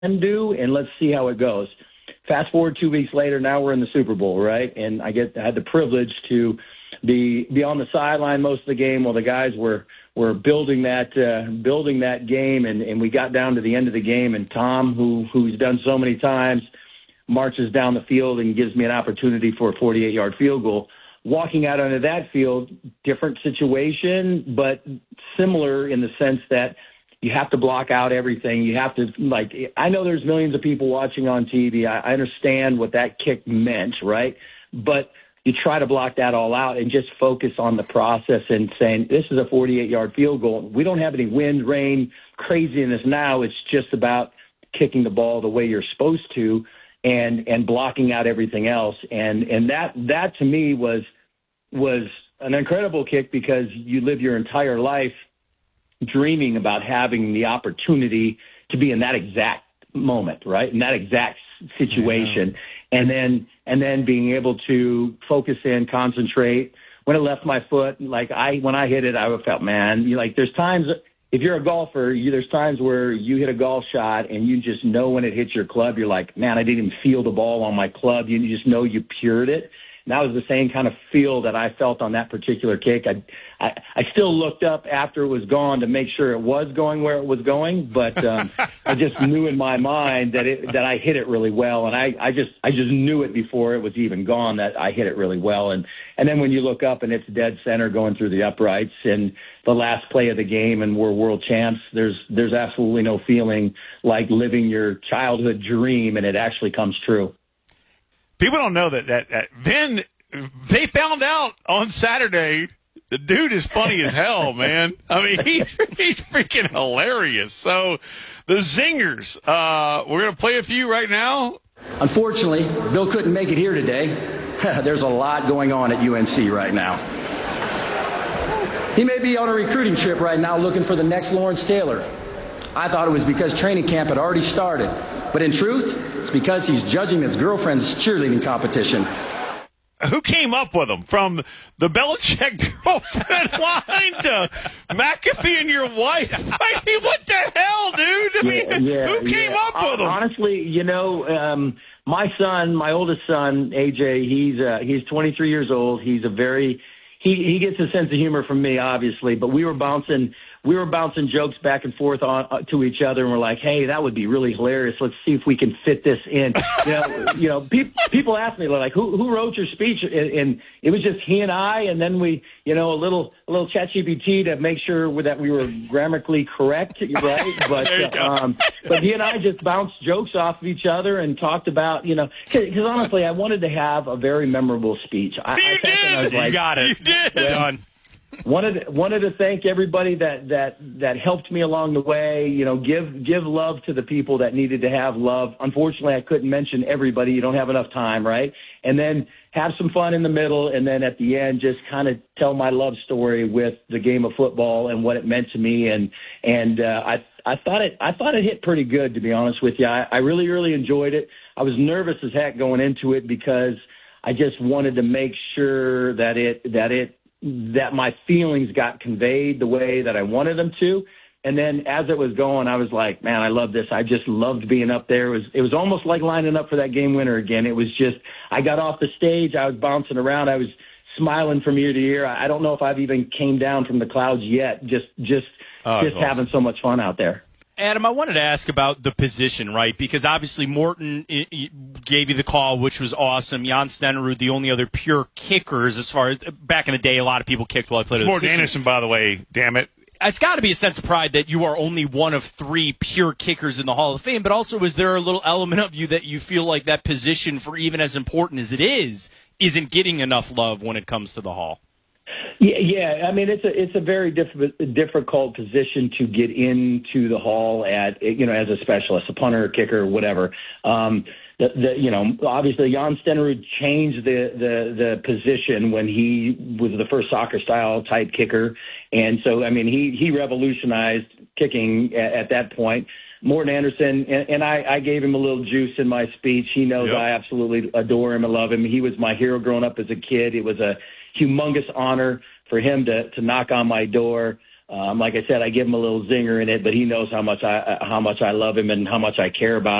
do, and let's see how it goes. Fast forward 2 weeks later, now we're in the Super Bowl, right? And I had the privilege to be on the sideline most of the game while the guys were building that game, and we got down to the end of the game, and Tom, who's done so many times, marches down the field and gives me an opportunity for a 48-yard field goal. Walking out onto that field, different situation, but similar in the sense that you have to block out everything. You have to, I know there's millions of people watching on TV. I understand what that kick meant, right? But you try to block that all out and just focus on the process and saying, this is a 48-yard field goal. We don't have any wind, rain, craziness now. It's just about kicking the ball the way you're supposed to and blocking out everything else. And that to me was an incredible kick, because you live your entire life dreaming about having the opportunity to be in that exact moment, right? In that exact situation. Yeah. And then being able to focus in, concentrate. When it left my foot, when I hit it, I felt, man, there's times, if you're a golfer, there's times where you hit a golf shot and you just know when it hits your club, you're like, man, I didn't even feel the ball on my club. You just know you pured it. And that was the same kind of feel that I felt on that particular kick. I still looked up after it was gone to make sure it was going where it was going, but I just knew in my mind that I hit it really well, and I just knew it before it was even gone that I hit it really well. And then when you look up and it's dead center going through the uprights and the last play of the game and we're world champs, there's absolutely no feeling like living your childhood dream and it actually comes true. People don't know that Vin, they found out on Saturday, the dude is funny as hell, man. I mean, he's freaking hilarious. So the Zingers, we're going to play a few right now. Unfortunately, Bill couldn't make it here today. There's a lot going on at UNC right now. He may be on a recruiting trip right now looking for the next Lawrence Taylor. I thought it was because training camp had already started. But in truth, it's because he's judging his girlfriend's cheerleading competition. Who came up with him? From the Belichick girlfriend line to McAfee and your wife? I mean, what the hell, dude? I mean, who came up with him? Honestly, my son, my oldest son, AJ, he's 23 years old. He's he gets a sense of humor from me, obviously, but we were bouncing jokes back and forth to each other, and we're like, "Hey, that would be really hilarious. Let's see if we can fit this in." People ask me like, "Who wrote your speech?" And it was just he and I, and then we, a little ChatGPT to make sure that we were grammatically correct, right? But he and I just bounced jokes off of each other and talked about, because honestly, I wanted to have a very memorable speech. You did. You got it. You did. Done. Wanted to thank everybody that helped me along the way. Give love to the people that needed to have love. Unfortunately, I couldn't mention everybody. You don't have enough time, right? And then have some fun in the middle, and then at the end, just kind of tell my love story with the game of football and what it meant to me. And I thought it hit pretty good, to be honest with you. I really, really enjoyed it. I was nervous as heck going into it because I just wanted to make sure that my feelings got conveyed the way that I wanted them to. And then as it was going, I was like, man, I love this. I just loved being up there. It was almost like lining up for that game winner again. It was just, I got off the stage. I was bouncing around. I was smiling from ear to ear. I don't know if I've even came down from the clouds yet. Just awesome. Having so much fun out there. Adam, I wanted to ask about the position, right? Because obviously Morton gave you the call, which was awesome. Jan Stenerud, the only other pure kickers as far as back in the day, a lot of people kicked while I played. It's Morten Andersen, by the way, damn it. It's got to be a sense of pride that you are only one of 3 pure kickers in the Hall of Fame, but also is there a little element of you that you feel like that position, for even as important as it is, isn't getting enough love when it comes to the Hall? Yeah. I mean, it's a very difficult position to get into the Hall at, as a specialist, a punter, kicker, whatever. Obviously Jan Stenerud changed the position when he was the first soccer style type kicker. And so, I mean, he revolutionized kicking at that point. Morten Andersen, and I gave him a little juice in my speech. He knows I absolutely adore him and love him. He was my hero growing up as a kid. It was a humongous honor for him to knock on my door. Like I said, I give him a little zinger in it, but he knows how much I love him and how much I care about